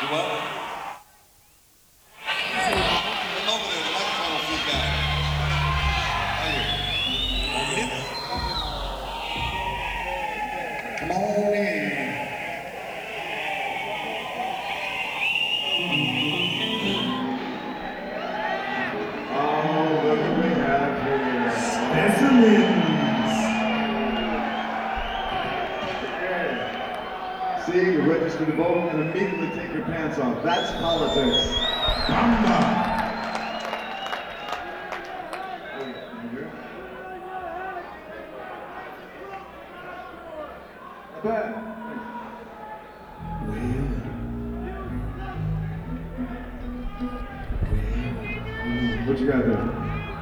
You what? Come over there, the microphone will feedback. Come on in. Oh, look what we have here. Specimens. Okay. See, you register to vote and immediately take your pants off. That's politics. Bamba. Not bad. What you got there?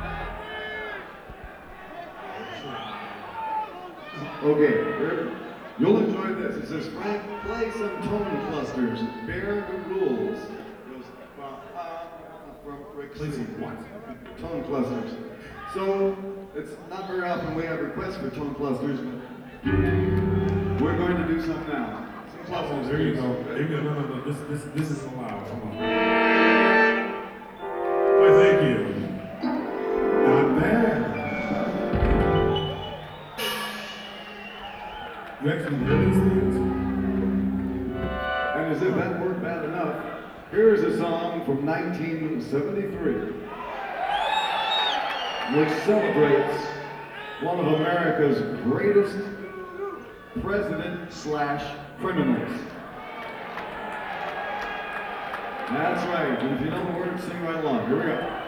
Okay, you'll enjoy this. It says, Frank, play some tone clusters. Bear the rules. Goes, from Rick Play C. some what? Tone clusters. So, it's not very often we have requests for tone clusters, but we're going to do some now. Some clusters. There you go. There you go. No. This is allowed. Come on. Why, thank you. Not bad. You actually hear these things? And as if that weren't bad enough, here's a song from 1973, which celebrates one of America's greatest president/criminals. That's right, and if you know the words, sing right along. Here we go.